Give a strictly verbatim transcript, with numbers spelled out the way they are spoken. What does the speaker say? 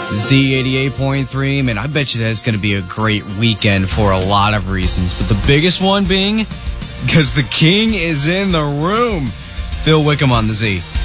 Z eighty-eight point three, man, I bet you that's going to be a great weekend for a lot of reasons. But the biggest one being because the king is in the room. Phil Wickham on the Z.